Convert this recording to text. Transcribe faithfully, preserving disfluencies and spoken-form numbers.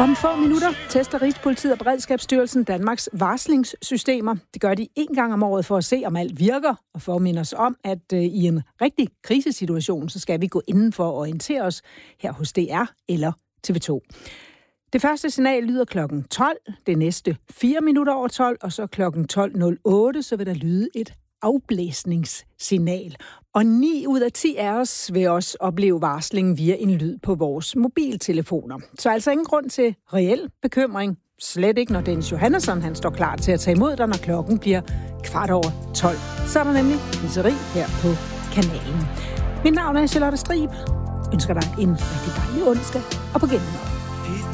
Om få minutter tester Rigspolitiet og Beredskabsstyrelsen Danmarks varslingssystemer. Det gør de en gang om året for at se, om alt virker, og for at minde os om, at øh, i en rigtig krisesituation, så skal vi gå indenfor og orientere os her hos D R eller T V to. Det første signal lyder klokken tolv, det næste fire minutter over tolv, og så klokken tolv nul otte, så vil der lyde et afblæsningssignal. Og ni ud af ti af os vil også opleve varsling via en lyd på vores mobiltelefoner. Så altså ingen grund til reel bekymring. Slet ikke, når Dennis Johannesson han står klar til at tage imod dig, når klokken bliver kvart over tolv. Så er der nemlig Pisseri her på kanalen. Mit navn er Charlotte Strib. Ønsker dig en rigtig dejlig onsdag og på genhør.